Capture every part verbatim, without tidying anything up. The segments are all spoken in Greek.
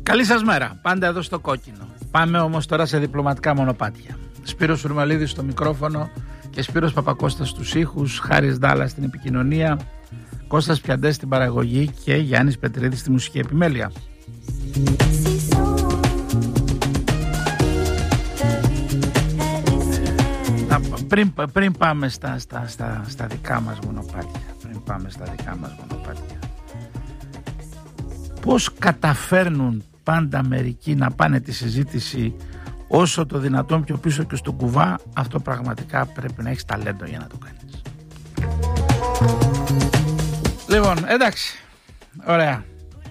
Καλή σας μέρα, πάντα εδώ στο κόκκινο. Πάμε όμως τώρα σε διπλωματικά μονοπάτια. Σπύρος Σουρμαλίδης στο μικρόφωνο και Σπύρος Παπακώστας στους ήχους, Χάρης Ντάλλας στην επικοινωνία, Κώστας Πιαντές στην παραγωγή και Γιάννης Πετρίδης στη μουσική επιμέλεια. Πριν, πριν πάμε στα, στα, στα, στα δικά μας μονοπάτια, πριν πάμε στα δικά μας μονοπάτια, πώς καταφέρνουν πάντα μερικοί να πάνε τη συζήτηση όσο το δυνατόν πιο πίσω και στο κουβά, αυτό πραγματικά πρέπει να έχεις ταλέντο για να το κάνεις. Λοιπόν, εντάξει, ωραία.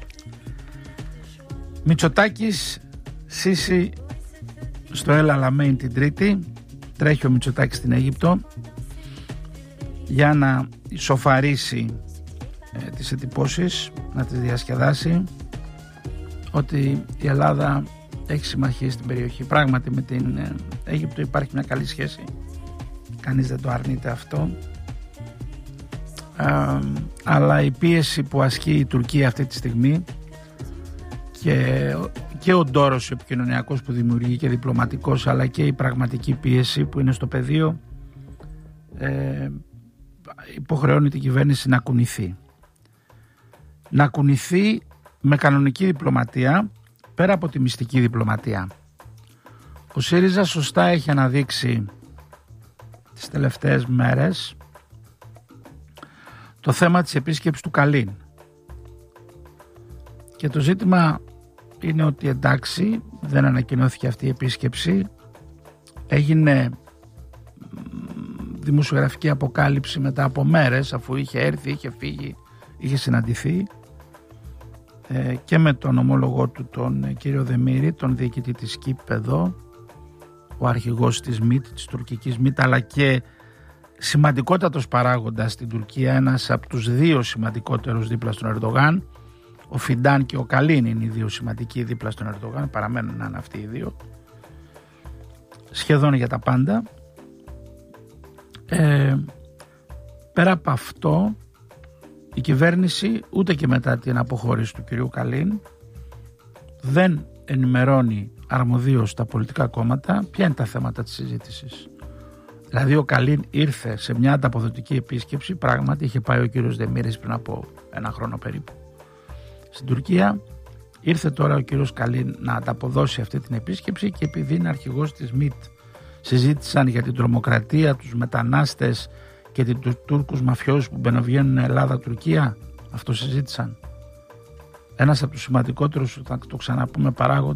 Μητσοτάκης, Σίση στο El Alamein την Τρίτη. Τρέχει ο Μητσοτάκης στην Αίγυπτο για να ισοφαρίσει ε, τις εντυπώσεις, να τις διασκεδάσει ότι η Ελλάδα έχει συμμαχίες στην περιοχή. Πράγματι με την ε, Αίγυπτο υπάρχει μια καλή σχέση, κανείς δεν το αρνείται αυτό, ε, αλλά η πίεση που ασκεί η Τουρκία αυτή τη στιγμή και, και ο ντόρος επικοινωνιακός που δημιουργεί και διπλωματικός, αλλά και η πραγματική πίεση που είναι στο πεδίο, ε, υποχρεώνει την κυβέρνηση να κουνηθεί. Να κουνηθεί με κανονική διπλωματία, πέρα από τη μυστική διπλωματία. Ο ΣΥΡΙΖΑ σωστά έχει αναδείξει τις τελευταίες μέρες το θέμα της επίσκεψης του Καλίν. Και το ζήτημα είναι ότι εντάξει, δεν ανακοινώθηκε αυτή η επίσκεψη, έγινε δημοσιογραφική αποκάλυψη μετά από μέρες, αφού είχε έρθει, είχε φύγει, είχε συναντηθεί ε, και με τον ομόλογό του τον κύριο Δεμήρη, τον διοικητή της ΚΙΠ εδώ, ο αρχηγός της ΜΙΤ, της τουρκικής ΜΙΤ, αλλά και σημαντικότατος παράγοντας στην Τουρκία, ένας από τους δύο σημαντικότερους δίπλα στον Ερντογάν. Ο Φιντάν και ο Καλίν είναι οι δύο σημαντικοί δίπλα στον Ερντογάν, παραμένουν να είναι αυτοί οι δύο, σχεδόν για τα πάντα. Ε, πέρα από αυτό, η κυβέρνηση ούτε και μετά την αποχώρηση του κυρίου Καλίν δεν ενημερώνει αρμοδίως τα πολιτικά κόμματα ποια είναι τα θέματα της συζήτησης. Δηλαδή ο Καλίν ήρθε σε μια ανταποδοτική επίσκεψη, πράγματι είχε πάει ο κύριος Δεμήρης πριν από ένα χρόνο περίπου στην Τουρκία, ήρθε τώρα ο κύριος Καλίν να ανταποδώσει αυτή την επίσκεψη και επειδή είναι αρχηγός της ΜΙΤ, συζήτησαν για την τρομοκρατία, τους μετανάστες και τους Τούρκους μαφιόζους που μπαινοβγαίνουν Ελλάδα-Τουρκία. Αυτό συζήτησαν. Ένας από τους σημαντικότερους, θα το ξαναπούμε, παράγοντες